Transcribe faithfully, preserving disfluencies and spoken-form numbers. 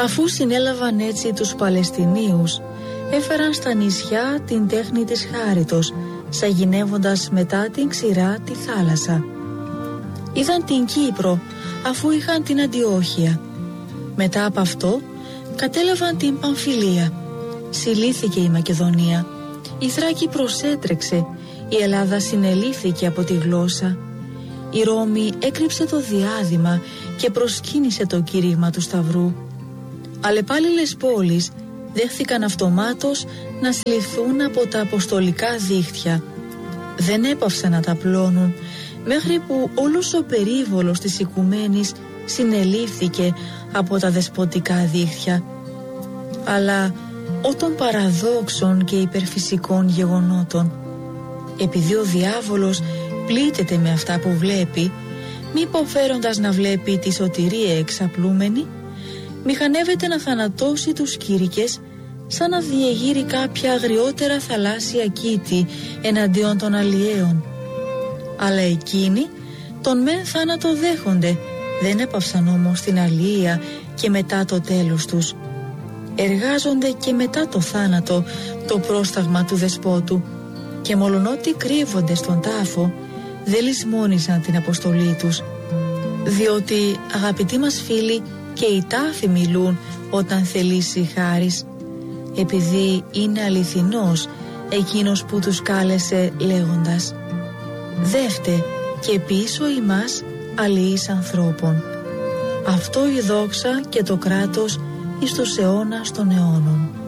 Αφού συνέλαβαν έτσι τους Παλαιστινίους, έφεραν στα νησιά την τέχνη της χάριτος, σαγηνεύοντας μετά την ξηρά τη θάλασσα. Είδαν την Κύπρο αφού είχαν την Αντιόχεια. Μετά από αυτό κατέλαβαν την Παμφιλία. Συλλήθηκε η Μακεδονία. Η Θράκη προσέτρεξε. Η Ελλάδα συνελήφθηκε από τη γλώσσα. Η Ρώμη έκρυψε το διάδημα και προσκύνησε το κήρυγμα του Σταυρού. Αλλεπάλληλες πόλεις δέχθηκαν αυτομάτως να συλληφθούν από τα αποστολικά δίχτυα. Δεν έπαυσαν να τα πλώνουν μέχρι που όλος ο περίβολος της οικουμένης συνελήφθηκε από τα δεσποτικά δίχτυα. Αλλά ό των παραδόξων και υπερφυσικών γεγονότων, επειδή ο διάβολος πλήττεται με αυτά που βλέπει, μη υποφέροντας να βλέπει τη σωτηρία εξαπλούμενη, μηχανεύεται να θανατώσει τους κήρυκες σαν να διεγείρει κάποια αγριότερα θαλάσσια κήτη εναντίον των αλλιέων. Αλλά εκείνοι τον μεν θάνατο δέχονται, δεν έπαυσαν όμως την αλήθεια και μετά το τέλος τους. Εργάζονται και μετά το θάνατο το πρόσταγμα του δεσπότου και μολονότι κρύβονται στον τάφο, δεν λησμόνησαν την αποστολή τους. Διότι, αγαπητοί μας φίλοι, και οι τάφοι μιλούν όταν θελήσει χάρις, επειδή είναι αληθινός εκείνος που τους κάλεσε λέγοντας «Δεύτε και πίσω ημάς αλληλείς ανθρώπων». Αυτό η δόξα και το κράτος εις τους αιώνας των αιώνων.